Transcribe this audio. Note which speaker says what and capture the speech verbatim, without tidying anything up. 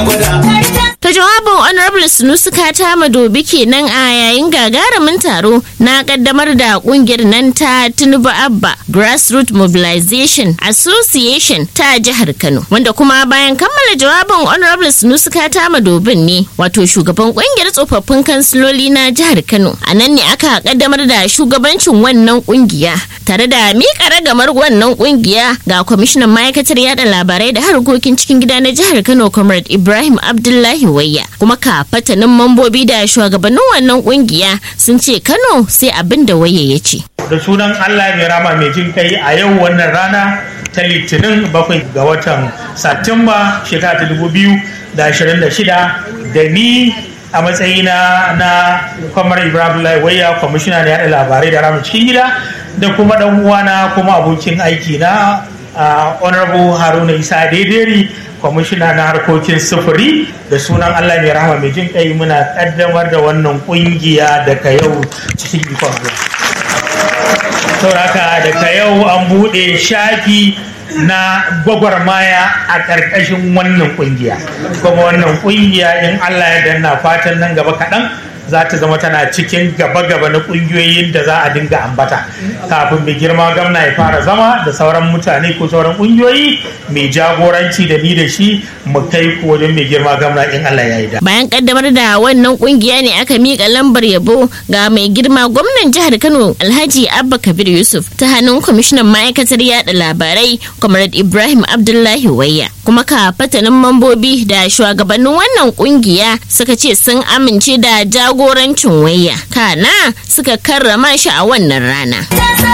Speaker 1: Ta jawabin Honorable Sunusi Kata Madobi kenan a yayin gagarumin taro na kaddamar da kungiyar nan ta Tinubu Abba Grassroots Mobilization Association ta jihar Kano, wanda kuma bayan kammala jawabin Honorable Sunusi Kata Madobin ne wato shugaban kungiyar tsofaffin kansiloli na jihar Kano. A nan ne aka kaddamar da shugabancin wannan kungiya tare da miƙa ragamar wannan kungiya ga kwamishinan ma'aikatar yada labarai da harkokin cikin gida na jihar Kano Comrade Ibrahim Abdullahi Wayya. Kuma kafatanin mambobi da shugabannin wannan kungiya sun ce Kano sai abin da Wayya ya ce.
Speaker 2: Da sunan Allah mai rama mai jin kai, a yau wannan rana ta Litinin bakwai ga watan Satumba shekara ta dubu biyu da ashirin da shida da ni a matsayina na Comrade Ibrahim Abdullahi Wayya, kwamishina na yada labarai da rama cikin gida, da kuma dan uwana kuma abokin aiki na Honorable Haruna Isa Dederi, kwamishina na harkokin sufuri, da sunan Allah mai rahama mai jin kai muna kaddamar da wannan kungiya daga yau cikin ikon Allah. Sauraka daga yau an buɗe shafi na gwagwarmaya a ƙarƙashin wannan kungiya, kuma wannan kungiya in Allah ya danna fatan nan gaba kaɗan za ta zama tana cikin gaba-gaba na ƙungiyoyin da za a dinga ambata kafin mai girma gwamna ya fara zama da sauran mutane ko sauran ƙungiyoyi mai jagoranci da ni da shi mu kai ku wajen mai girma gwamna in Allah ya yi da.
Speaker 1: Bayan kaddamar da wannan ƙungiya ne aka miƙa lambar yabo ga mai girma gwamnan jihar Kano Alhaji Abba Kabir Yusuf ta hannun kwamishinan ma'aikatar yada labarai Comrade Ibrahim Abdullahi Wayya. Kuma kafatanin mambobi da shugabannin wannan ƙungiya suka ce sun amince da jagorancin Wayya, kana suka karrama shi a wannan rana.